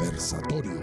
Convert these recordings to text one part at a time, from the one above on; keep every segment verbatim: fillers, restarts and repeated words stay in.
Conversatorio.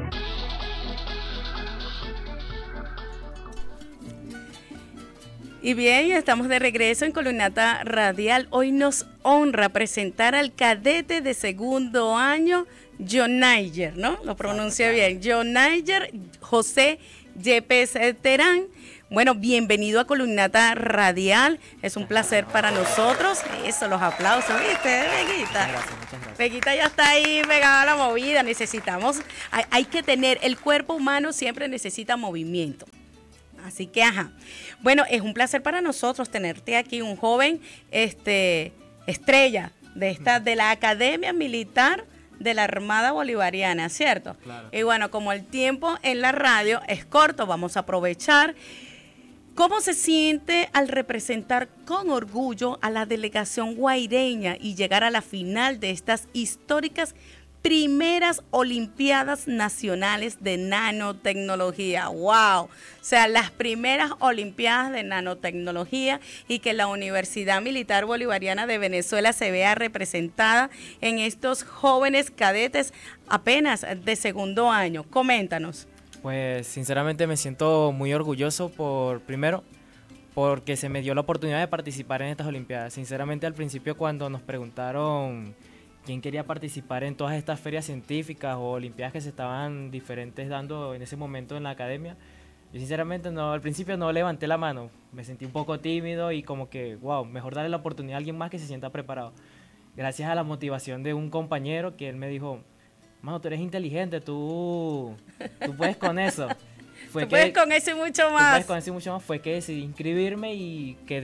Y bien, estamos de regreso en Columnata Radial. Hoy nos honra presentar al cadete de segundo año, John Niger, ¿no? Lo pronuncio bien. John Niger José Yepes Terán. Bueno, bienvenido a Columnata Radial. Es un placer para nosotros. Eso, los aplausos, ¿viste, Veguita? Muchas gracias, muchas gracias. Veguita ya está ahí pegada a la movida. Necesitamos, hay, hay que tener, el cuerpo humano siempre necesita movimiento. Así que, ajá. Bueno, es un placer para nosotros tenerte aquí, un joven este, estrella de esta, de la Academia Militar de la Armada Bolivariana, ¿cierto? Claro. Y bueno, como el tiempo en la radio es corto, vamos a aprovechar. ¿Cómo se siente al representar con orgullo a la delegación guaireña y llegar a la final de estas históricas primeras Olimpiadas Nacionales de Nanotecnología? ¡Wow! O sea, las primeras Olimpiadas de Nanotecnología, y que la Universidad Militar Bolivariana de Venezuela se vea representada en estos jóvenes cadetes apenas de segundo año. Coméntanos. Pues sinceramente me siento muy orgulloso por, primero, porque se me dio la oportunidad de participar en estas Olimpiadas. Sinceramente al principio cuando nos preguntaron quién quería participar en todas estas ferias científicas o olimpiadas que se estaban diferentes dando en ese momento en la academia, yo sinceramente no, al principio no levanté la mano, me sentí un poco tímido y como que, wow, mejor darle la oportunidad a alguien más que se sienta preparado. Gracias a la motivación de un compañero que él me dijo, mano, tú eres inteligente, tú, tú puedes con eso. Fue Tú que, puedes con eso y mucho tú más. puedes con eso y mucho más, fue que decidí inscribirme y quedé